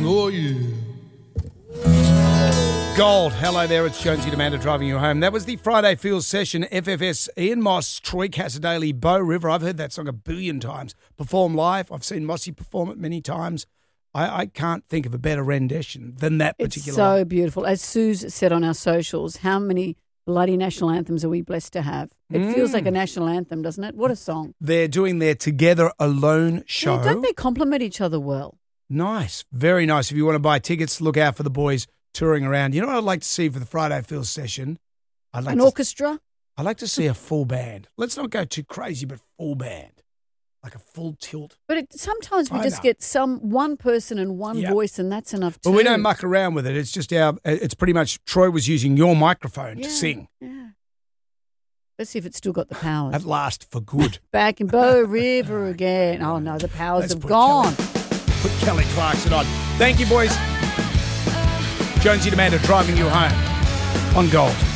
Oh, yeah. Gold. Hello there, it's Jonesy and Amanda driving you home. That was the Friday Feels session. FFS, Ian Moss, Troy Cassadaly, Bo River. I've heard that song a billion times. Perform live. I've seen Mossy perform it many times. I can't think of a better rendition than that particular It's so one. beautiful. As Suze said on our socials, how many bloody national anthems are we blessed to have? It feels like a national anthem, doesn't it? What a song. They're doing their Together Alone show. Yeah, don't they complement each other well? Nice. Very nice. If you want to buy tickets, look out for the boys touring around. You know what I'd like to see for the Friday Feels session? An orchestra? I'd like to see a full band. Let's not go too crazy, but full band. Like a full tilt. But sometimes we I just know. get one person and one voice, and that's enough too. But we don't muck around with it. It's just it's pretty much Troy was using your microphone to sing. Yeah. Let's see if it's still got the powers. At last, for good. Back in Bow River again. Oh, no, the powers Let's have put gone. Put Kelly Clarkson on. Thank you, boys. Jonesy and Amanda driving you home on Gold.